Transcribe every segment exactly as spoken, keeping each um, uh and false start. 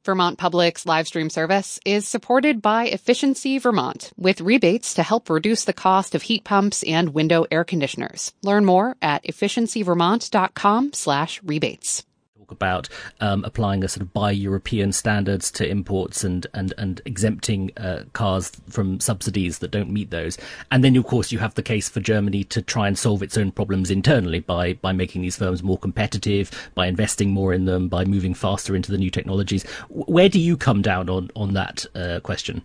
Vermont Public's live stream service is supported by Efficiency Vermont, with rebates to help reduce the cost of heat pumps and window air conditioners. Learn more at efficiencyvermont.com slash rebates. About um, applying a sort of bi-European standards to imports and and and exempting uh, cars from subsidies that don't meet those. And then, of course, you have the case for Germany to try and solve its own problems internally by by making these firms more competitive, by investing more in them, by moving faster into the new technologies. Where do you come down on on that uh, question?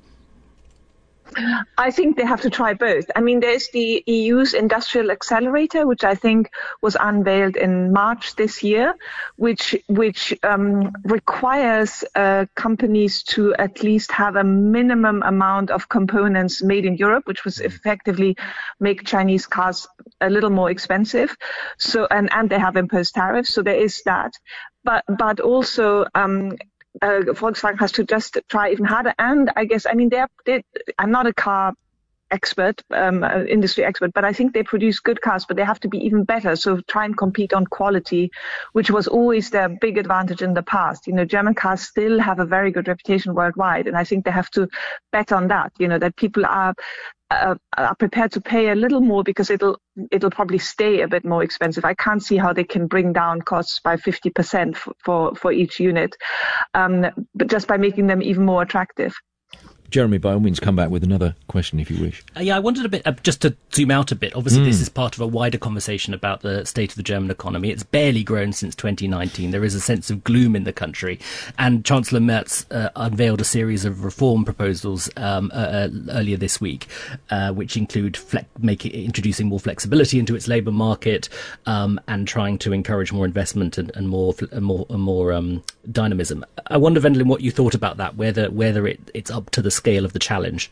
I think they have to try both. I mean, there's the E U's Industrial Accelerator, which I think was unveiled in March this year, which which um, requires uh, companies to at least have a minimum amount of components made in Europe, which was effectively make Chinese cars a little more expensive. So and, and they have imposed tariffs. So there is that. But but also um, Uh, Volkswagen has to just try even harder. And I guess, I mean, they're, they, I'm not a car expert, um, uh, industry expert, but I think they produce good cars, but they have to be even better. So try and compete on quality, which was always their big advantage in the past. You know, German cars still have a very good reputation worldwide. And I think they have to bet on that, you know, that people are Uh, are prepared to pay a little more because it'll it'll probably stay a bit more expensive. I can't see how they can bring down costs by fifty percent for, for, for each unit, um, but just by making them even more attractive. Jeremy, by all means, come back with another question if you wish. Uh, yeah, I wanted a bit, uh, just to zoom out a bit. Obviously, Mm. this is part of a wider conversation about the state of the German economy. It's barely grown since twenty nineteen. There is a sense of gloom in the country. And Chancellor Merz uh, unveiled a series of reform proposals um, uh, earlier this week, uh, which include fle- making, introducing more flexibility into its labour market um, and trying to encourage more investment and, and more and more, and more um, dynamism. I wonder, Wendelin, what you thought about that, whether whether it, it's up to the scale of the challenge.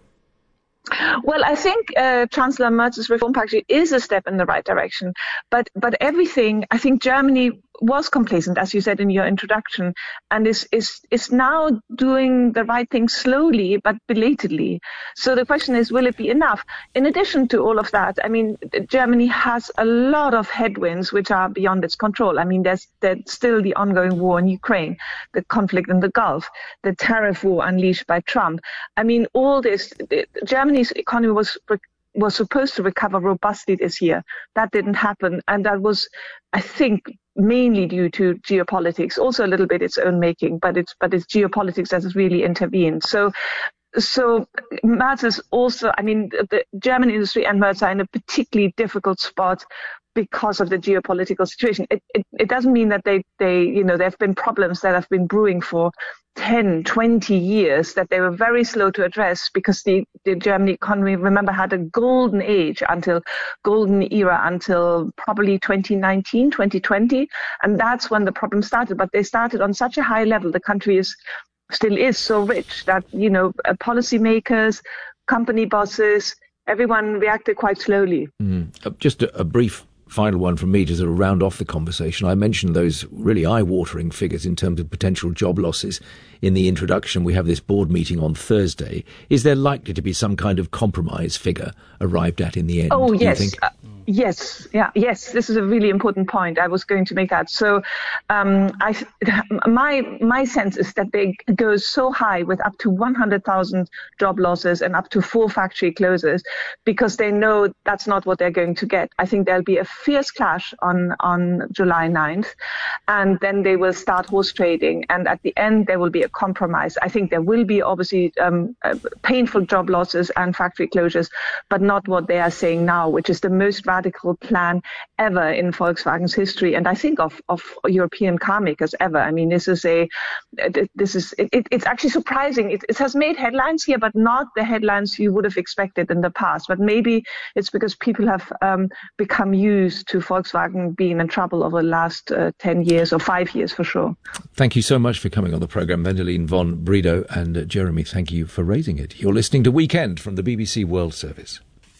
Well, I think uh, Chancellor Merz's reform package is a step in the right direction, but but everything, I think Germany was complacent, as you said in your introduction, and is is is now doing the right thing slowly but belatedly. So the question is, will it be enough? In addition to all of that, I mean, Germany has a lot of headwinds which are beyond its control. I mean, there's, there's still the ongoing war in Ukraine, the conflict in the Gulf, the tariff war unleashed by Trump. I mean, all this, Germany's economy was was supposed to recover robustly this year. That didn't happen, and that was, I think, mainly due to geopolitics, also a little bit its own making, but it's but it's geopolitics that has really intervened. So so Merz is also, I mean, the German industry and Merz are in a particularly difficult spot because of the geopolitical situation. It, it it doesn't mean that they they you know there have been problems that have been brewing for ten, twenty years that they were very slow to address because the, the German economy, remember, had a golden age until golden era until probably twenty nineteen, twenty twenty. And that's when the problem started. But they started on such a high level. The country is still is so rich that, you know, policymakers, company bosses, everyone reacted quite slowly. Mm. Uh, just a, a brief final one from me to sort of round off the conversation. I mentioned those really eye-watering figures in terms of potential job losses in the introduction. We have this board meeting on Thursday. Is there likely to be some kind of compromise figure arrived at in the end? Oh, do yes. You think? Uh, yes. Yeah. Yes. This is a really important point. I was going to make that. So, um, I, my, my sense is that they go so high with up to one hundred thousand job losses and up to four factory closures because they know that's not what they're going to get. I think there'll be a fierce clash on, on July ninth, and then they will start horse trading. And at the end, there will be a compromise. I think there will be obviously um, uh, painful job losses and factory closures, but not what they are saying now, which is the most radical plan ever in Volkswagen's history, and I think of, of European car makers ever. I mean, this is a, this is it, it, it's actually surprising. It, it has made headlines here, but not the headlines you would have expected in the past. But maybe it's because people have um, become used to Volkswagen being in trouble over the last uh, ten years or five years for sure. Thank you so much for coming on the programme, Wendelin von Bredow, and uh, Jeremy, thank you for raising it. You're listening to Weekend from the B B C World Service.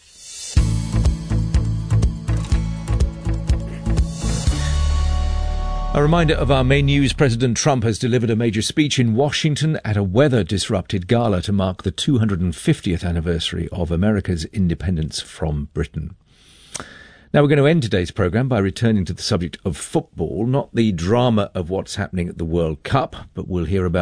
A reminder of our main news. President Trump has delivered a major speech in Washington at a weather-disrupted gala to mark the two hundred fiftieth anniversary of America's independence from Britain. Now, we're going to end today's programme by returning to the subject of football, not the drama of what's happening at the World Cup, but we'll hear about